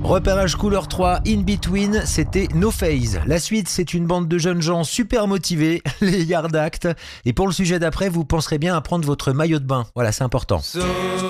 Repérage couleur 3, In Between, c'était No Phase. La suite, c'est une bande de jeunes gens super motivés, les Yard Act. Et pour le sujet d'après, vous penserez bien à prendre votre maillot de bain. Voilà, c'est important.